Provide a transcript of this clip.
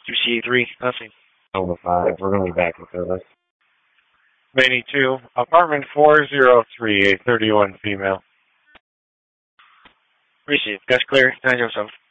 2C3, nothing. Over 5. We're going to be back with us. Manny 2, apartment 403, a 31 female. Receive. Gas clear. 9 yourself.